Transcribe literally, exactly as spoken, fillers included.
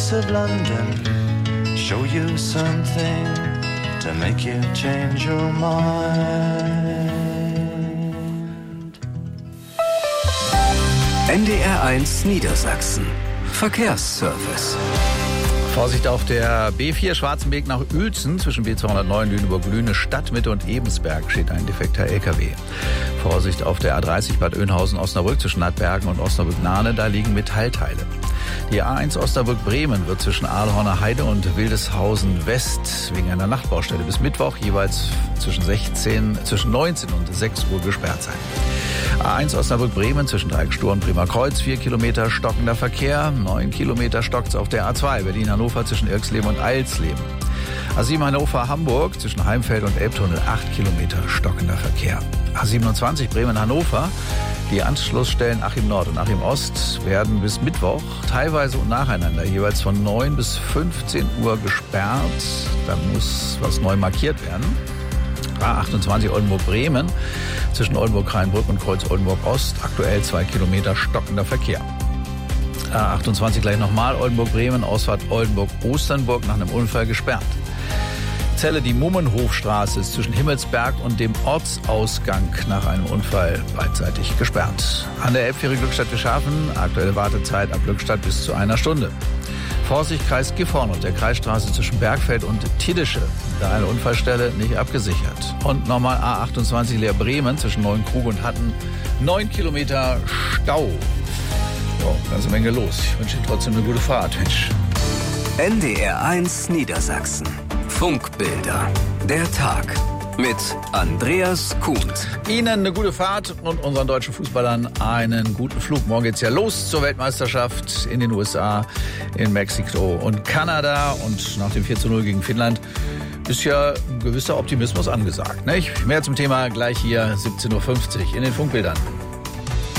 streets of London show you something to make you change your mind. N D R eins Niedersachsen. Verkehrsservice. Vorsicht auf der B vier Schwarzenberg nach Uelzen zwischen B zweihundertneun Lüneburg-Lüne, Stadtmitte und Ebensberg steht ein defekter L K W. Vorsicht auf der A dreißig Bad Oeynhausen-Osnabrück zwischen Nadbergen und Osnabrück-Nahne, da liegen Metallteile. Die A eins Osnabrück-Bremen wird zwischen Ahlhorner Heide und Wildeshausen West wegen einer Nachtbaustelle bis Mittwoch jeweils zwischen, sechzehn, zwischen neunzehn und sechs Uhr gesperrt sein. A eins Osnabrück-Bremen zwischen Dreieckstor und Bremer Kreuz, vier Kilometer stockender Verkehr, neun Kilometer stockt's auf der A zwei Berlin-Hannover zwischen Irxleben und Eilsleben. A sieben Hannover-Hamburg zwischen Heimfeld und Elbtunnel, acht Kilometer stockender Verkehr. A siebenundzwanzig Bremen-Hannover, die Anschlussstellen Achim Nord und Achim Ost werden bis Mittwoch teilweise und nacheinander jeweils von neun bis fünfzehn Uhr gesperrt. Da muss was neu markiert werden. A achtundzwanzig Oldenburg-Bremen zwischen Oldenburg-Rheinbrück und Kreuz-Oldenburg-Ost, aktuell zwei Kilometer stockender Verkehr. A achtundzwanzig gleich nochmal Oldenburg-Bremen, Ausfahrt Oldenburg-Osternburg nach einem Unfall gesperrt. Zelle, die Mummenhofstraße ist zwischen Himmelsberg und dem Ortsausgang nach einem Unfall beidseitig gesperrt. An der Elbfähre Glückstadt-Wischhafen, aktuelle Wartezeit ab Glückstadt bis zu einer Stunde. Vorsicht, Kreis Gifhorn und der Kreisstraße zwischen Bergfeld und Tiddische, da eine Unfallstelle nicht abgesichert. Und nochmal A achtundzwanzig Leer Bremen zwischen Neuenkrug und Hatten, neun Kilometer Stau. Jo, ganze Menge los. Ich wünsche Ihnen trotzdem eine gute Fahrt, Mensch. N D R eins Niedersachsen. Funkbilder. Der Tag. Mit Andreas Kuhns. Ihnen eine gute Fahrt und unseren deutschen Fußballern einen guten Flug. Morgen geht's ja los zur Weltmeisterschaft in den U S A, in Mexiko und Kanada. Und nach dem vier zu null gegen Finnland ist ja ein gewisser Optimismus angesagt, nicht? Mehr zum Thema gleich hier siebzehn Uhr fünfzig in den Funkbildern.